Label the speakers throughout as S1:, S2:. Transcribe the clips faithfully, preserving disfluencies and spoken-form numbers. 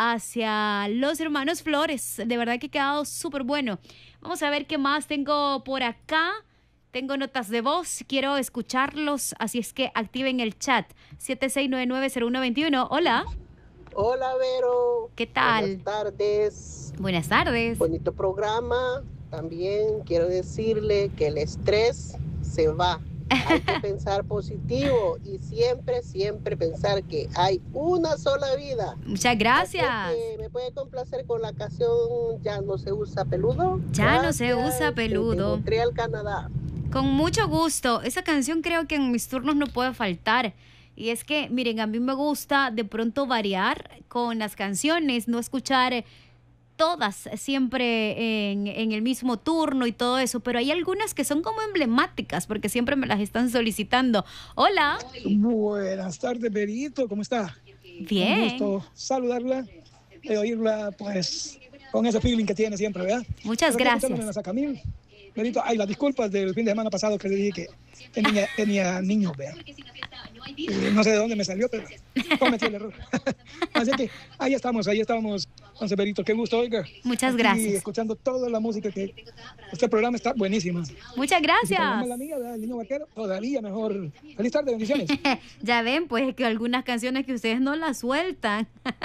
S1: hacia los hermanos Flores. De verdad que ha quedado súper bueno. Vamos a ver qué más tengo por acá. Tengo notas de voz, quiero escucharlos, así es que activen el chat. siete seis nueve nueve cero uno dos uno. Hola.
S2: Hola, Vero.
S1: ¿Qué tal?
S2: Buenas tardes.
S1: Buenas tardes.
S2: Bonito programa. También quiero decirle que el estrés se va. Hay que pensar positivo y siempre, siempre pensar que hay una sola vida.
S1: Muchas gracias.
S2: ¿Me puede complacer con la canción Ya no se usa peludo?
S1: Ya
S2: Gracias,
S1: no se usa peludo.
S2: Montreal, Canadá.
S1: Con mucho gusto. Esa canción creo que en mis turnos no puede faltar. Y es que, miren, a mí me gusta de pronto variar con las canciones, no escuchar todas siempre en, en el mismo turno y todo eso, pero hay algunas que son como emblemáticas porque siempre me las están solicitando. Hola.
S3: Buenas tardes, Berito, ¿cómo está?
S1: Bien.
S3: Un gusto saludarla y oírla, pues, con ese feeling que tiene siempre, ¿verdad?
S1: Muchas
S3: Pero
S1: gracias.
S3: En la Sacamil. Berito, ay, las disculpas del fin de semana pasado que le dije que tenía, tenía niños, vean. Eh, no sé de dónde me salió, pero cometí el error. Así que ahí estamos, ahí estamos, José Berito. Qué gusto, oiga.
S1: Muchas
S3: Aquí,
S1: gracias.
S3: escuchando toda la música que este programa está buenísimo.
S1: Muchas gracias.
S3: La mía, el niño vaquero, todavía mejor. Feliz tarde, bendiciones.
S1: Ya ven, pues que algunas canciones que ustedes no las sueltan.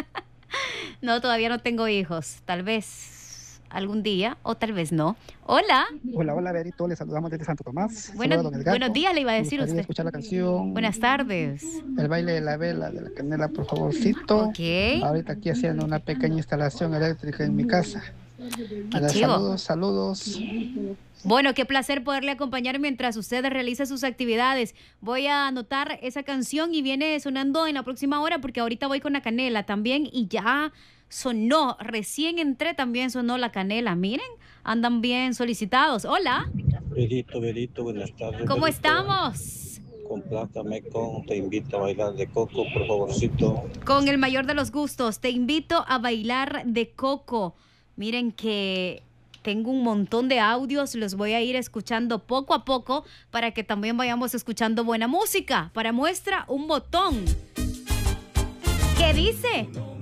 S1: No, todavía no tengo hijos. Tal vez algún día o tal vez no. Hola.
S4: Hola, hola, Berito. Le saludamos desde Santo Tomás.
S1: Bueno, buenos días, le iba a decir usted.
S4: Escuchar la canción.
S1: Buenas tardes.
S4: El baile de la vela de la canela, por favorcito.
S1: Ok.
S4: Ahorita aquí haciendo una pequeña instalación eléctrica en mi casa.
S1: Qué chivo.
S4: Saludos, saludos.
S1: Bueno, qué placer poderle acompañar mientras usted realiza sus actividades. Voy a anotar esa canción y viene sonando en la próxima hora porque ahorita voy con la canela también y ya sonó. Recién entré, también sonó la canela. Miren, andan bien solicitados. Hola.
S5: Berito, Berito, buenas tardes.
S1: ¿Cómo
S5: Berito.
S1: estamos?
S5: Complácame con Te invito a bailar de Coco, por favorcito.
S1: Con el mayor de los gustos. Te invito a bailar de Coco. Miren que tengo un montón de audios, los voy a ir escuchando poco a poco para que también vayamos escuchando buena música. Para muestra, un botón. ¿Qué dice?